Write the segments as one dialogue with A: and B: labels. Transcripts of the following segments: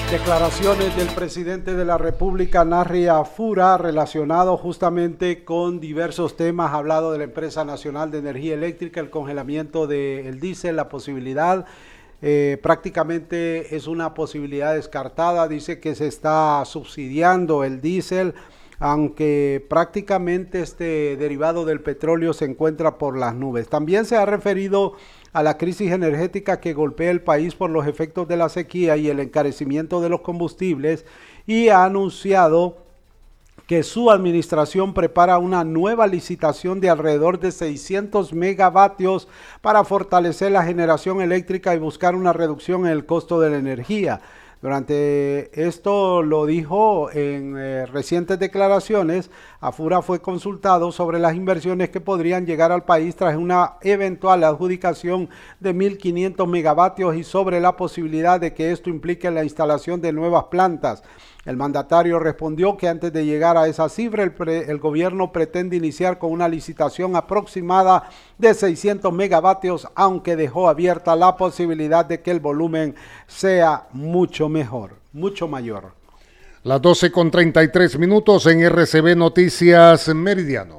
A: Declaraciones del presidente de la República, Narri Afura, relacionado justamente con diversos temas. Ha hablado de la Empresa Nacional de Energía Eléctrica, el congelamiento del diésel, la posibilidad, prácticamente es una posibilidad descartada. Dice que se está subsidiando el diésel, aunque prácticamente este derivado del petróleo se encuentra por las nubes. También se ha referido a la crisis energética que golpea el país por los efectos de la sequía y el encarecimiento de los combustibles, y ha anunciado que su administración prepara una nueva licitación de alrededor de 600 megavatios para fortalecer la generación eléctrica y buscar una reducción en el costo de la energía. Durante esto lo dijo en recientes declaraciones. Afura fue consultado sobre las inversiones que podrían llegar al país tras una eventual adjudicación de 1.500 megavatios y sobre la posibilidad de que esto implique la instalación de nuevas plantas. El mandatario respondió que antes de llegar a esa cifra, el gobierno pretende iniciar con una licitación aproximada de 600 megavatios, aunque dejó abierta la posibilidad de que el volumen sea mucho mayor.
B: Las 12:33 en RCB Noticias Meridiano.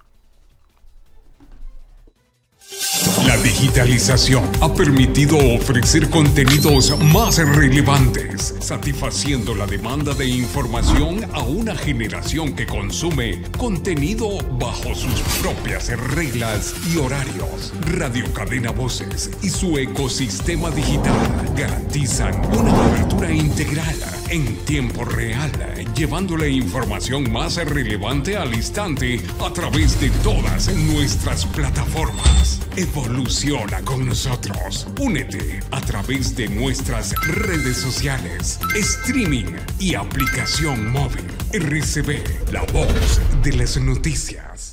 C: La digitalización ha permitido ofrecer contenidos más relevantes, satisfaciendo la demanda de información a una generación que consume contenido bajo sus propias reglas y horarios. Radio Cadena Voces y su ecosistema digital garantizan una cobertura integral en tiempo real, llevando la información más relevante al instante a través de todas nuestras plataformas. Evoluciona con nosotros. Únete a través de nuestras redes sociales, streaming y aplicación móvil. RCB, la voz de las noticias.